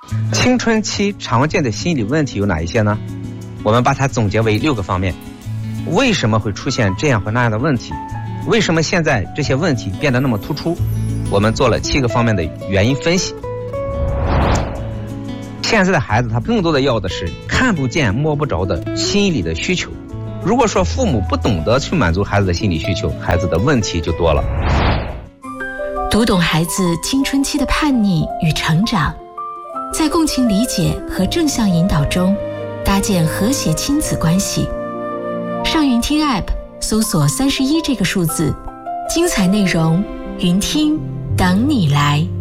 青春期常见的心理问题有哪一些呢？我们把它总结为6个方面。为什么会出现这样或那样的问题？为什么现在这些问题变得那么突出？我们做了7个方面的原因分析。现在的孩子他更多的要的是看不见摸不着的心理的需求。如果说父母不懂得去满足孩子的心理需求，孩子的问题就多了。 读懂孩子青春期的叛逆与成长，在共情理解和正向引导中搭建和谐亲子关系。上云听 App 搜索31这个数字，精彩内容云听等你来。